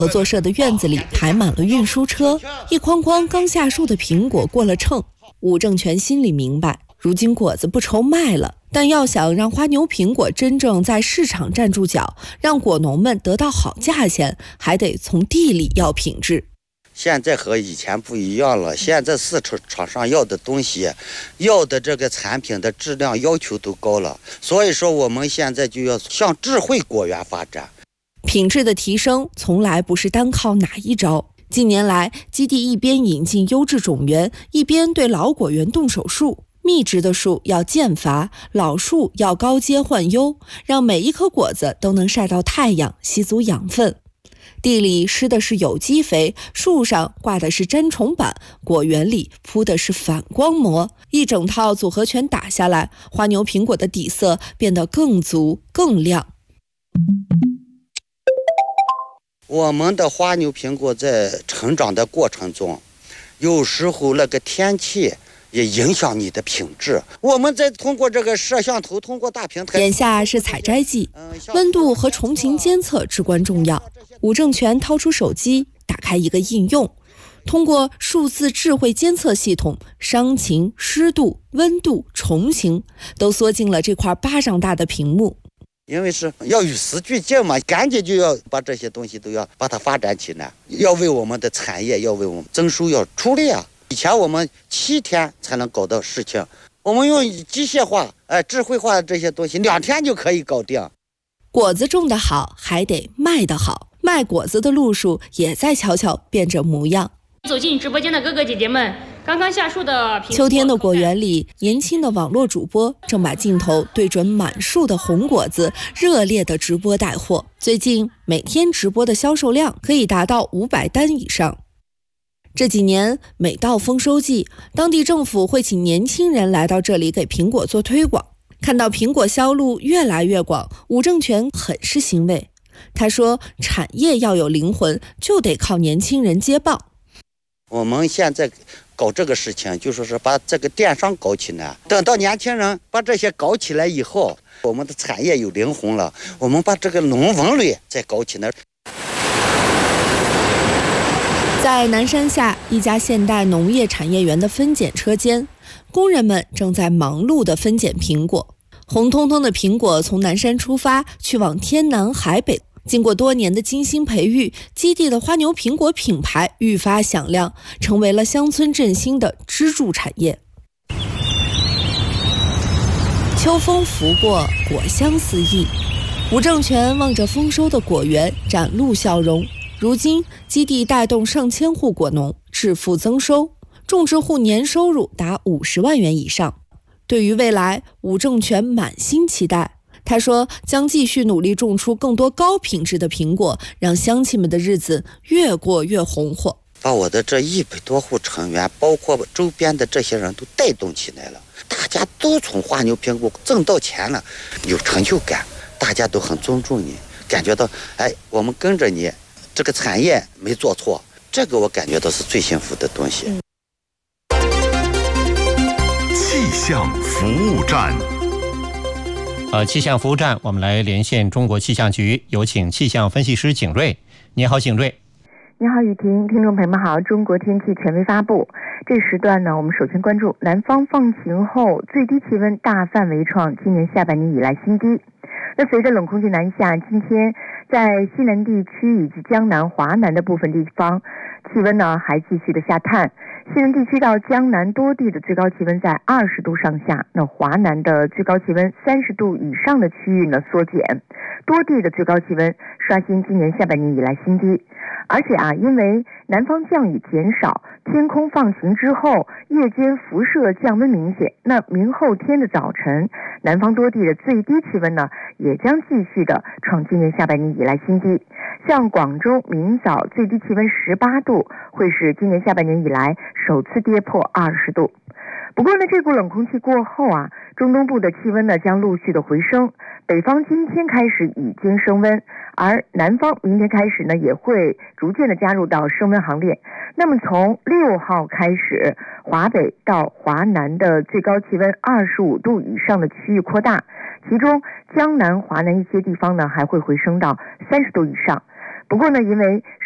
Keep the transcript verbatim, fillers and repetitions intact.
合作社的院子里排满了运输车，一筐筐刚下树的苹果过了秤。武正全心里明白，如今果子不愁卖了，但要想让花牛苹果真正在市场站住脚，让果农们得到好价钱，还得从地里要品质。 现在和以前不一样了，现在市场上要的东西，要的这个产品的质量要求都高了，所以说我们现在就要向智慧果园发展。 品质的提升从来不是单靠哪一招。近年来，基地一边引进优质种源，一边对老果园动手术。密植的树要间伐，老树要高阶换优，让每一颗果子都能晒到太阳，吸足养分。地里施的是有机肥，树上挂的是粘虫板，果园里铺的是反光膜，一整套组合拳打下来，花牛苹果的底色变得更足更亮。 我们的花牛苹果在成长的过程中，有时候那个天气也影响你的品质。我们再通过这个摄像头，通过大平台。 眼下是采摘季，温度和虫禽监测至关重要。武正全掏出手机，打开一个应用，通过数字智慧监测系统，伤情、湿度、温度、虫情都缩进了这块巴掌大的屏幕。 因为是要与时俱进嘛，赶紧就要把这些东西都要把它发展起来，要为我们的产业，要为我们增收要出力啊！以前我们七天才能搞到事情，我们用机械化、哎智慧化的这些东西，两天就可以搞定。 果子种得好，还得卖得好，卖果子的路数也在悄悄变着模样。 走进直播间的哥哥姐姐们，刚刚下树的秋天的果园里，年轻的网络主播正把镜头对准满树的红果子，热烈的直播带货。最近每天直播的销售量可以达到五百单以上。这几年每到丰收季，当地政府会请年轻人来到这里给苹果做推广。看到苹果销路越来越广，武正全很是欣慰。他说，产业要有灵魂，就得靠年轻人接棒。 我们现在搞这个事情，就说是把这个电商搞起来。等到年轻人把这些搞起来以后，我们的产业有灵魂了，我们把这个农文类再搞起来。 在南山下一家现代农业产业园的分拣车间，工人们正在忙碌地分拣苹果。红彤彤的苹果从南山出发，去往天南海北。经过多年的精心培育，基地的花牛苹果品牌愈发响亮，成为了乡村振兴的支柱产业。秋风拂过，果香四溢。武正全望着丰收的果园，展露笑容。如今，基地带动上千户果农致富增收，种植户年收入达五十万元以上。对于未来，武正全满心期待。他说，将继续努力种出更多高品质的苹果，让乡亲们的日子越过越红火。 把我的这一百多户成员，包括周边的这些人都带动起来了，大家都从花牛苹果挣到钱了，有成就感，大家都很尊重你，感觉到，哎，我们跟着你，这个产业没做错，这个我感觉到是最幸福的东西。 嗯、气象服务站。 呃，气象服务站，我们来连线中国气象局，有请气象分析师景瑞。你好，景瑞。 你好，雨婷，听众朋友们好。中国天气权威发布，这时段呢，我们首先关注南方放晴后，最低气温大范围创今年下半年以来新低。那随着冷空气南下，今天在西南地区以及江南、华南的部分地方，气温呢还继续的下探。西南地区到江南多地的最高气温在二十度上下，那华南的最高气温三十度以上的区域呢缩减，多地的最高气温刷新今年下半年以来新低。而且啊，因为南方降雨减少，天空放晴之后，夜间辐射降温明显，那明后天的早晨，南方多地的最低气温呢也将继续的创今年下半年以来新低。像广州明早最低气温十八度，会是今年下半年以来首次跌破二十度。不过呢，这股冷空气过后啊，中东部的气温呢将陆续的回升，北方今天开始已经升温，而南方明天开始呢也会逐渐的加入到升温行列。那么从六号开始，华北到华南的最高气温二十五度以上的区域扩大，其中江南、华南一些地方呢还会回升到三十度以上。不过呢，因为